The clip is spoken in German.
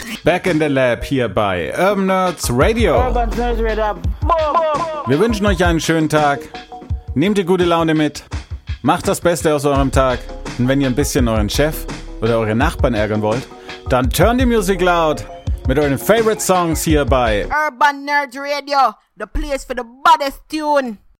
Back in the Lab hier bei Urban Nerds Radio. Wir wünschen euch einen schönen Tag. Nehmt die gute Laune mit. Macht das Beste aus eurem Tag. Und wenn ihr ein bisschen euren Chef oder eure Nachbarn ärgern wollt, dann turn die Music loud mit euren Favorite Songs hier bei Urban Nerds Radio, the place for the baddest tune.